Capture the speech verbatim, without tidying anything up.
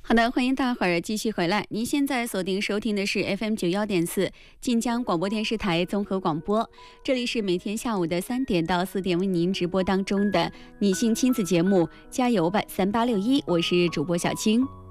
好的，欢迎大伙儿继续回来。您现在锁定收听的是 F M 九幺点四晋江广播电视台综合广播，这里是每天下午的三点到四点为您直播当中的女性亲子节目《加油吧三八六一》，我是主播小青。